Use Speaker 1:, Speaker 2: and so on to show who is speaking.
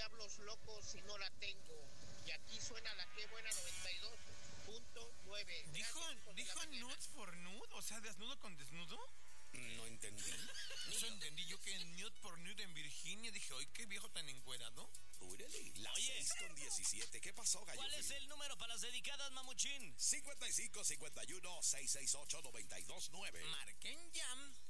Speaker 1: diablos locos si no la tengo. Y aquí suena la que buena 92.9.
Speaker 2: ¿Dijo nude for nude? O sea, desnudo con desnudo.
Speaker 3: No entendí.
Speaker 2: Eso entendí yo, que nude por nude en Virginia. Dije, oye, qué viejo tan encuerado.
Speaker 3: Úrele, las 6:17. ¿Qué pasó, gallo?
Speaker 4: ¿Cuál es el número para las dedicadas, mamuchín?
Speaker 3: 5551-668-929.
Speaker 2: Marquen Jam.